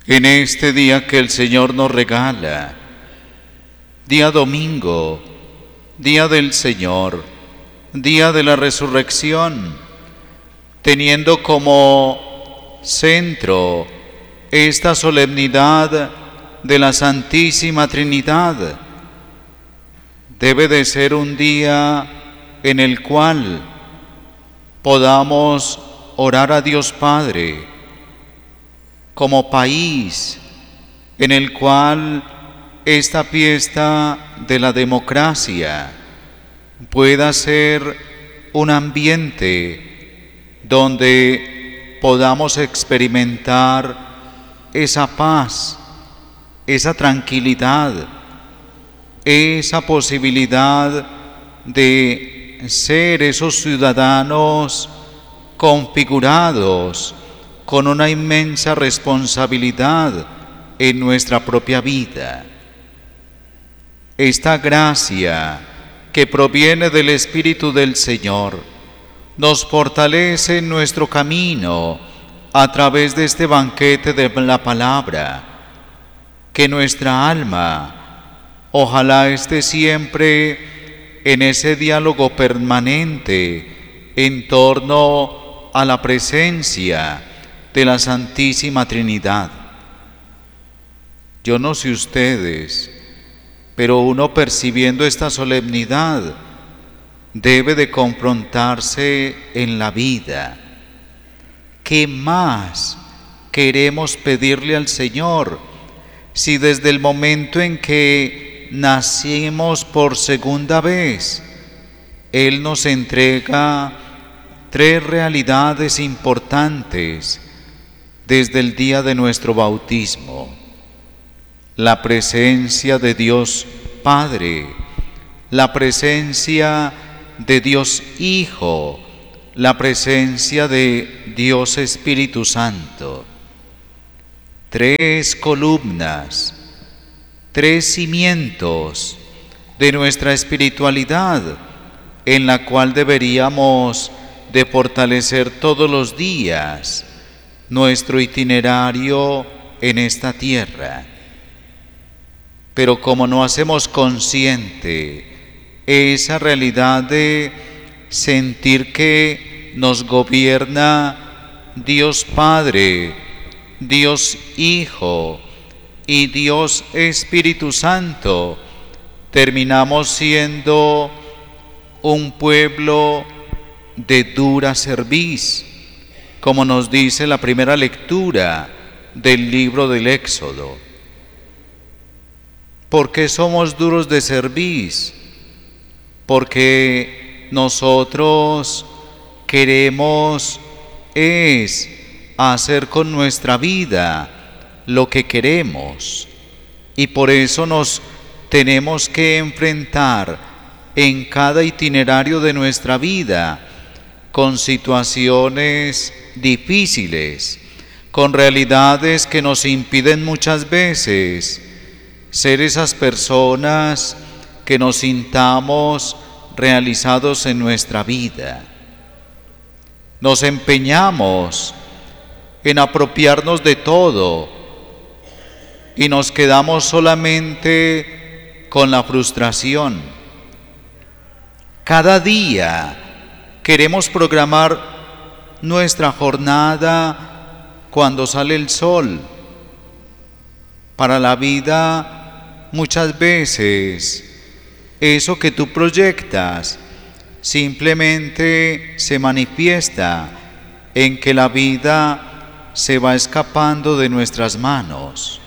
En este día que el Señor nos regala, día domingo, día del Señor, día de la resurrección, teniendo como centro esta solemnidad de la Santísima Trinidad, debe de ser un día en el cual podamos orar a Dios Padre, como país en el cual esta fiesta de la democracia pueda ser un ambiente donde podamos experimentar esa paz, esa tranquilidad, esa posibilidad de ser esos ciudadanos configurados con una inmensa responsabilidad en nuestra propia vida. Esta gracia que proviene del Espíritu del Señor nos fortalece en nuestro camino a través de este banquete de la palabra, que nuestra alma ojalá esté siempre en ese diálogo permanente en torno a la presencia de la Santísima Trinidad. Yo no sé ustedes, pero uno percibiendo esta solemnidad debe de confrontarse en la vida. ¿Qué más queremos pedirle al Señor si desde el momento en que nacimos por segunda vez, Él nos entrega tres realidades importantes desde el día de nuestro bautismo: la presencia de Dios Padre, la presencia de Dios Hijo, la presencia de Dios Espíritu Santo. Tres columnas, tres cimientos de nuestra espiritualidad en la cual deberíamos de fortalecer todos los días nuestro itinerario en esta tierra. Pero como no hacemos consciente esa realidad de sentir que nos gobierna Dios Padre, Dios Hijo y Dios Espíritu Santo, terminamos siendo un pueblo de dura cerviz, como nos dice la primera lectura del libro del Éxodo. ¿Por qué somos duros de cerviz? Porque nosotros queremos hacer con nuestra vida lo que queremos, y por eso nos tenemos que enfrentar en cada itinerario de nuestra vida con situaciones difíciles, con realidades que nos impiden muchas veces ser esas personas que nos sintamos realizados en nuestra vida. Nos empeñamos en apropiarnos de todo y nos quedamos solamente con la frustración. Cada día queremos programar nuestra jornada cuando sale el sol. Para la vida, muchas veces, eso que tú proyectas simplemente se manifiesta en que la vida se va escapando de nuestras manos.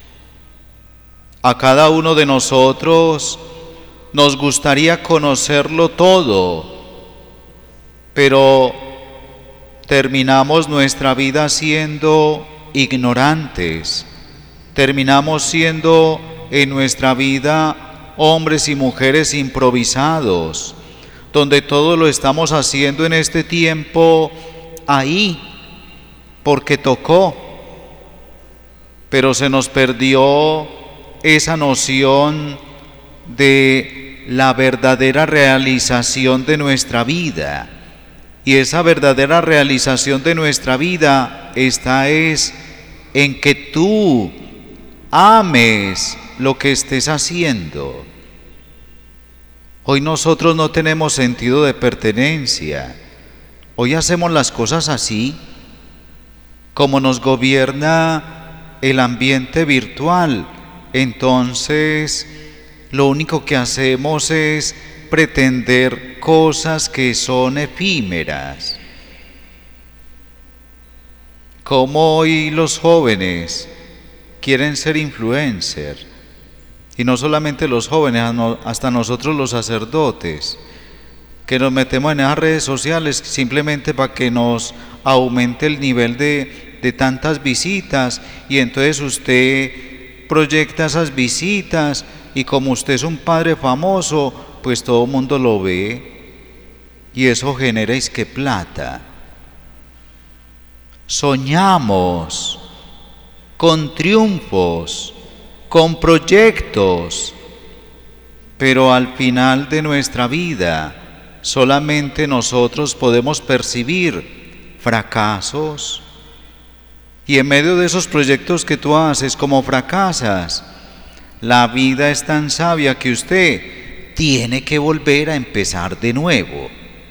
A cada uno de nosotros nos gustaría conocerlo todo, pero terminamos nuestra vida siendo ignorantes, terminamos siendo en nuestra vida hombres y mujeres improvisados, donde todo lo estamos haciendo en este tiempo ahí, porque tocó, pero se nos perdió esa noción de la verdadera realización de nuestra vida. Y esa verdadera realización de nuestra vida está en que tú ames lo que estés haciendo. Hoy nosotros no tenemos sentido de pertenencia. Hoy hacemos las cosas así, como nos gobierna el ambiente virtual. Entonces, lo único que hacemos es pretender cosas que son efímeras. Como hoy los jóvenes quieren ser influencers, y no solamente los jóvenes, hasta nosotros los sacerdotes, que nos metemos en esas redes sociales simplemente para que nos aumente el nivel de tantas visitas, y entonces usted proyecta esas visitas, y como usted es un padre famoso, pues todo el mundo lo ve, y eso genera que plata. Soñamos con triunfos, con proyectos, pero al final de nuestra vida solamente nosotros podemos percibir fracasos. Y en medio de esos proyectos que tú haces, como fracasas, la vida es tan sabia que usted tiene que volver a empezar de nuevo.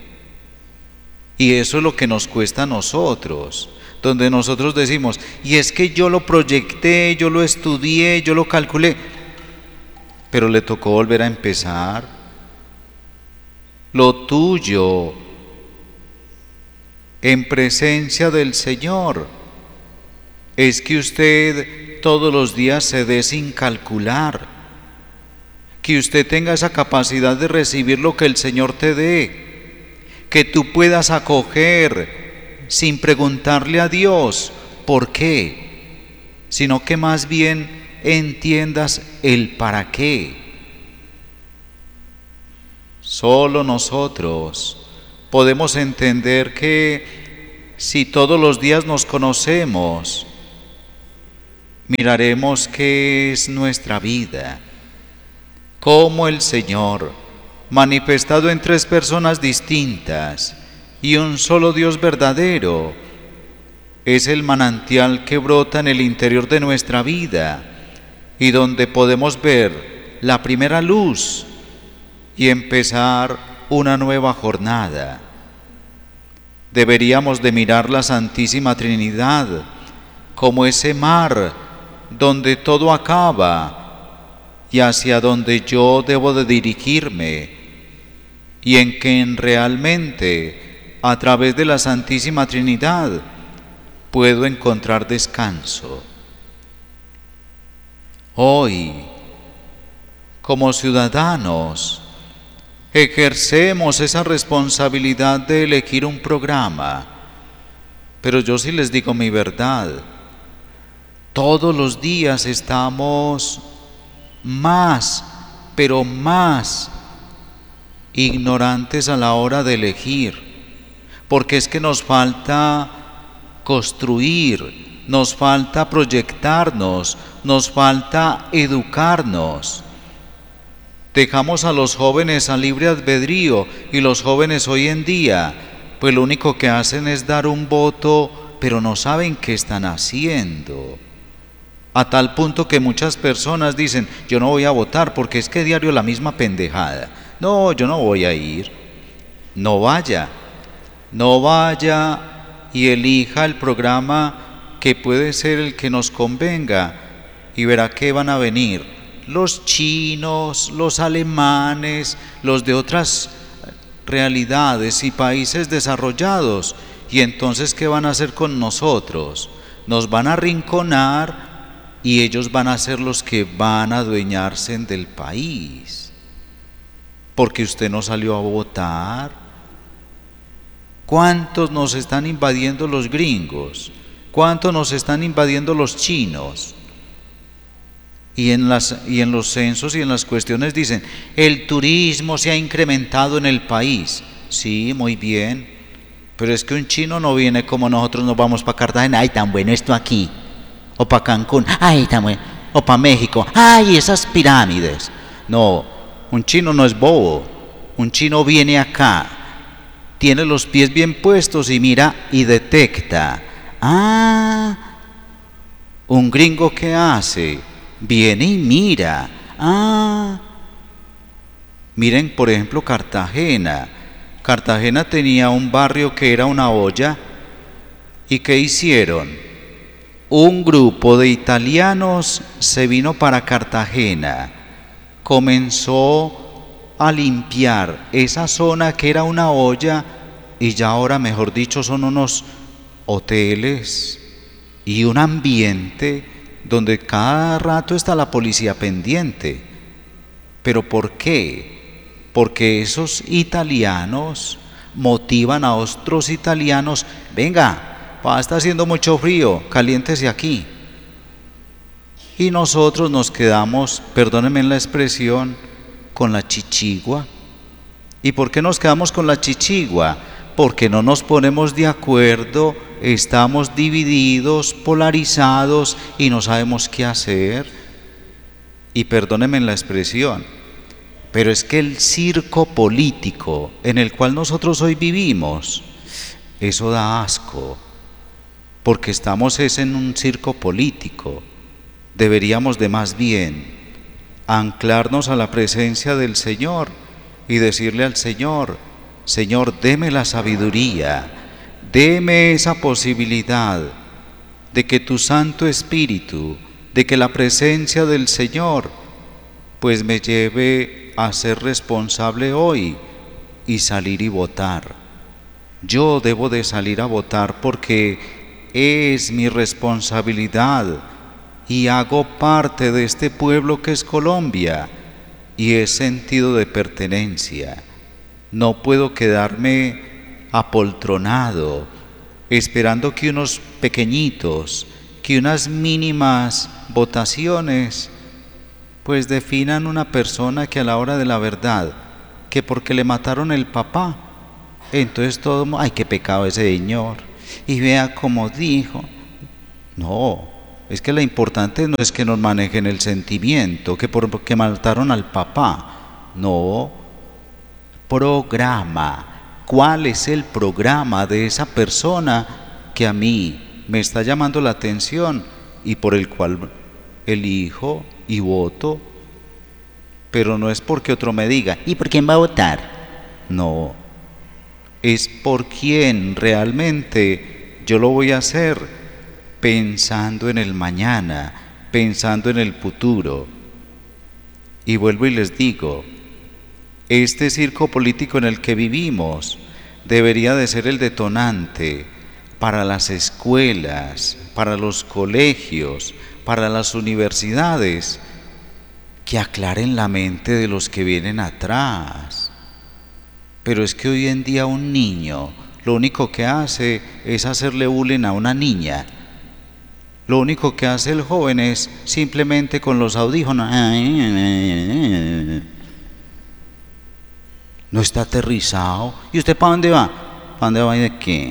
Y eso es lo que nos cuesta a nosotros, donde nosotros decimos, y es que yo lo proyecté, yo lo estudié, yo lo calculé, pero le tocó volver a empezar. Lo tuyo, en presencia del Señor, es que usted todos los días se dé sin calcular, que usted tenga esa capacidad de recibir lo que el Señor te dé, que tú puedas acoger sin preguntarle a Dios por qué, sino que más bien entiendas el para qué. Solo nosotros podemos entender que si todos los días nos conocemos, miraremos qué es nuestra vida, cómo el Señor, manifestado en tres personas distintas y un solo Dios verdadero, es el manantial que brota en el interior de nuestra vida y donde podemos ver la primera luz y empezar una nueva jornada. Deberíamos de mirar la Santísima Trinidad como ese mar donde todo acaba y hacia donde yo debo de dirigirme, y en que realmente a través de la Santísima Trinidad puedo encontrar descanso. Hoy, como ciudadanos, ejercemos esa responsabilidad de elegir un programa, pero yo sí les digo mi verdad, todos los días estamos más, pero más ignorantes a la hora de elegir, porque es que nos falta construir, nos falta proyectarnos, nos falta educarnos. Dejamos a los jóvenes a libre albedrío, y los jóvenes hoy en día, pues lo único que hacen es dar un voto, pero no saben qué están haciendo. A tal punto que muchas personas dicen, yo no voy a votar porque es que diario la misma pendejada. No, yo no voy a ir. No vaya y elija el programa que puede ser el que nos convenga, y verá que van a venir los chinos, los alemanes, los de otras realidades y países desarrollados, y entonces ¿qué van a hacer con nosotros? Nos van a arrinconar y ellos van a ser los que van a adueñarse del país, porque usted no salió a votar. ¿Cuántos nos están invadiendo los gringos? ¿Cuántos nos están invadiendo los chinos? Y en los censos y en las cuestiones dicen, el turismo se ha incrementado en el país. Sí, muy bien, pero es que un chino no viene como nosotros nos vamos para Cartagena, ay, tan bueno esto aquí, o para Cancún, ay, tan bueno, o para México, ay, esas pirámides. No, un chino no es bobo, un chino viene acá, tiene los pies bien puestos y mira y detecta, Un gringo, ¿qué hace? Viene y mira. Ah, miren, por ejemplo, Cartagena. Cartagena tenía un barrio que era una olla. ¿Y qué hicieron? Un grupo de italianos se vino para Cartagena. Comenzó a limpiar esa zona que era una olla y ya ahora, mejor dicho, son unos hoteles y un ambiente donde cada rato está la policía pendiente. ¿Pero por qué? Porque esos italianos motivan a otros italianos. Venga, está haciendo mucho frío, caliéntese aquí. Y nosotros nos quedamos, perdónenme la expresión, con la chichigua. ¿Y por qué nos quedamos con la chichigua? Porque no nos ponemos de acuerdo, estamos divididos, polarizados y no sabemos qué hacer. Y perdónenme la expresión, pero es que el circo político en el cual nosotros hoy vivimos, eso da asco, porque estamos en un circo político. Deberíamos de más bien anclarnos a la presencia del Señor y decirle al Señor: Señor, deme la sabiduría, deme esa posibilidad de que tu Santo Espíritu, de que la presencia del Señor, pues me lleve a ser responsable hoy y salir y votar. Yo debo de salir a votar porque es mi responsabilidad y hago parte de este pueblo que es Colombia y es sentido de pertenencia. No puedo quedarme apoltronado esperando que unos pequeñitos, que unas mínimas votaciones pues definan una persona que a la hora de la verdad, que porque le mataron el papá, entonces todo, ay, qué pecado ese señor, y vea cómo dijo. No, es que lo importante no es que nos manejen el sentimiento, que porque mataron al papá. No, programa. ¿Cuál es el programa de esa persona que a mí me está llamando la atención y por el cual elijo y voto? Pero no es porque otro me diga, ¿y por quién va a votar? No, es por quién realmente yo lo voy a hacer, pensando en el mañana, pensando en el futuro. Y vuelvo y les digo, este circo político en el que vivimos debería de ser el detonante para las escuelas, para los colegios, para las universidades, que aclaren la mente de los que vienen atrás. Pero es que hoy en día un niño lo único que hace es hacerle bullying a una niña. Lo único que hace el joven es simplemente con los audífonos. No está aterrizado. ¿Y usted para dónde va? ¿Para dónde va y de qué?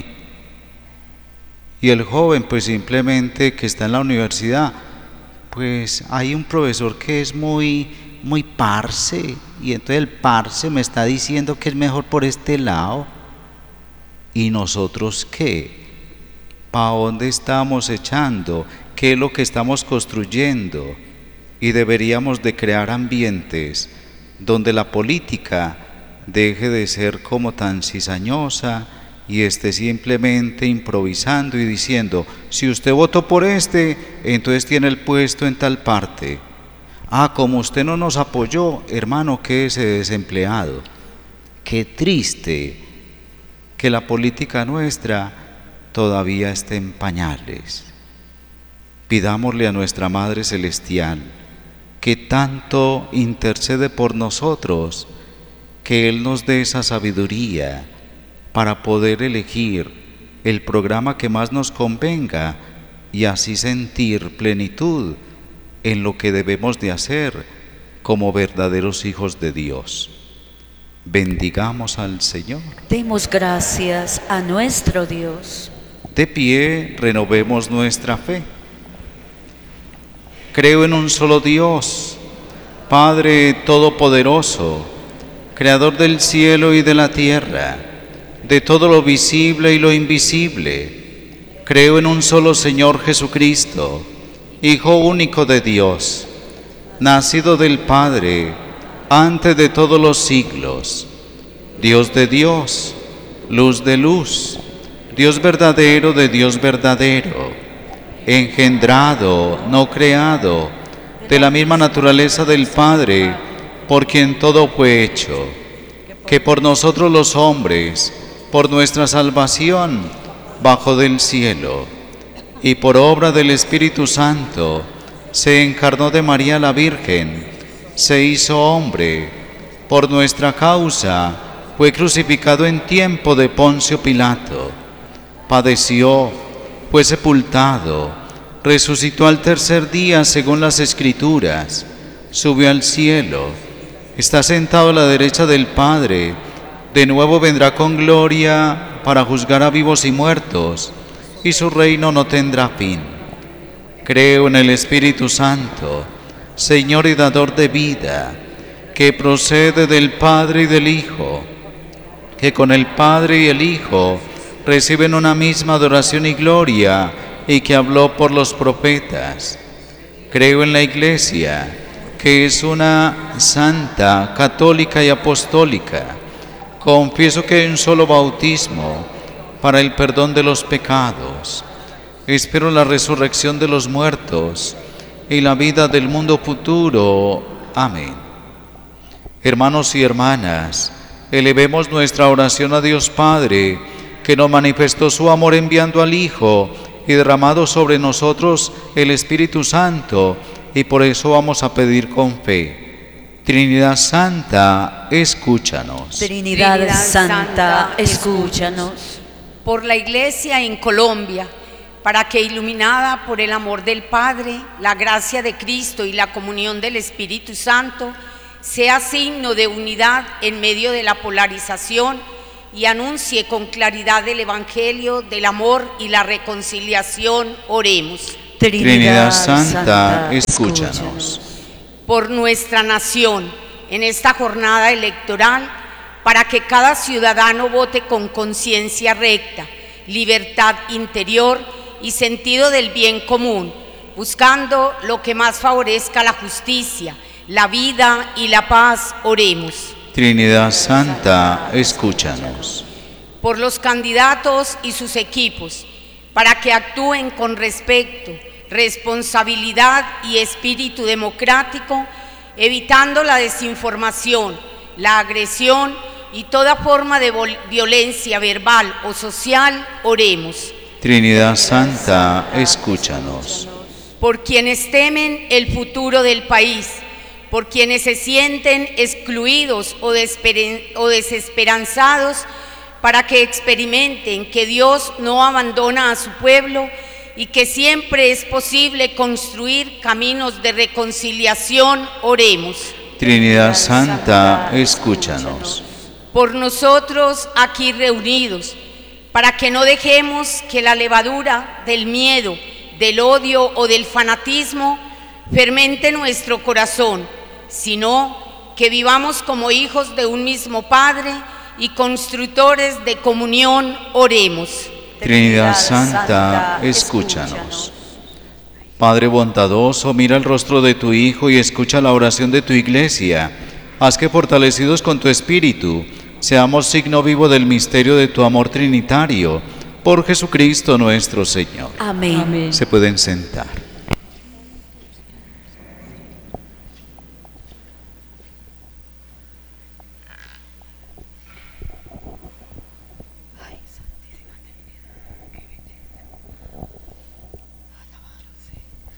Y el joven pues simplemente que está en la universidad, pues hay un profesor que es muy parce, y entonces el parce me está diciendo que es mejor por este lado. ¿Y nosotros qué? ¿Para dónde estamos echando? ¿Qué es lo que estamos construyendo? Y deberíamos de crear ambientes donde la política deje de ser como tan cizañosa y esté simplemente improvisando y diciendo, si usted votó por este, entonces tiene el puesto en tal parte. Ah, como usted no nos apoyó, hermano, quédese desempleado. Qué triste que la política nuestra todavía esté en pañales. Pidámosle a nuestra Madre Celestial, que tanto intercede por nosotros, que Él nos dé esa sabiduría para poder elegir el programa que más nos convenga y así sentir plenitud en lo que debemos de hacer como verdaderos hijos de Dios. Bendigamos al Señor. Demos gracias a nuestro Dios. De pie, renovemos nuestra fe. Creo en un solo Dios, Padre Todopoderoso, Creador del cielo y de la tierra, de todo lo visible y lo invisible. Creo en un solo Señor Jesucristo, Hijo único de Dios, nacido del Padre antes de todos los siglos, Dios de Dios, luz de luz, Dios verdadero de Dios verdadero, engendrado, no creado, de la misma naturaleza del Padre, por quien todo fue hecho, que por nosotros los hombres, por nuestra salvación, bajó del cielo, y por obra del Espíritu Santo, se encarnó de María la Virgen, se hizo hombre, por nuestra causa, fue crucificado en tiempo de Poncio Pilato, padeció, fue sepultado, resucitó al tercer día según las Escrituras, subió al cielo, está sentado a la derecha del Padre, de nuevo vendrá con gloria para juzgar a vivos y muertos, y su reino no tendrá fin. Creo en el Espíritu Santo, Señor y dador de vida, que procede del Padre y del Hijo, que con el Padre y el Hijo reciben una misma adoración y gloria, y que habló por los profetas. Creo en la Iglesia, que es una santa, católica y apostólica. Confieso que hay un solo bautismo para el perdón de los pecados. Espero la resurrección de los muertos y la vida del mundo futuro. Amén. Hermanos y hermanas, elevemos nuestra oración a Dios Padre, que nos manifestó su amor enviando al Hijo y derramado sobre nosotros el Espíritu Santo, y por eso vamos a pedir con fe. Trinidad Santa, escúchanos. Trinidad Santa, escúchanos. Por la Iglesia en Colombia, para que, iluminada por el amor del Padre, la gracia de Cristo y la comunión del Espíritu Santo, sea signo de unidad en medio de la polarización y anuncie con claridad el Evangelio del amor y la reconciliación. Oremos. Trinidad Santa, escúchanos. Por nuestra nación, en esta jornada electoral, para que cada ciudadano vote con conciencia recta, libertad interior y sentido del bien común, buscando lo que más favorezca la justicia, la vida y la paz. Oremos. Trinidad Santa, escúchanos. Por los candidatos y sus equipos, para que actúen con respeto, responsabilidad y espíritu democrático, evitando la desinformación, la agresión y toda forma de violencia verbal o social. Oremos. Trinidad Santa, escúchanos. Por quienes temen el futuro del país, por quienes se sienten excluidos o desesperanzados, para que experimenten que Dios no abandona a su pueblo y que siempre es posible construir caminos de reconciliación. Oremos. Trinidad Santa, escúchanos. Por nosotros aquí reunidos, para que no dejemos que la levadura del miedo, del odio o del fanatismo fermente nuestro corazón, sino que vivamos como hijos de un mismo Padre y constructores de comunión. Oremos. Trinidad Santa, escúchanos. Padre bondadoso, mira el rostro de tu Hijo y escucha la oración de tu Iglesia. Haz que, fortalecidos con tu Espíritu, seamos signo vivo del misterio de tu amor trinitario. Por Jesucristo nuestro Señor. Amén. Se pueden sentar.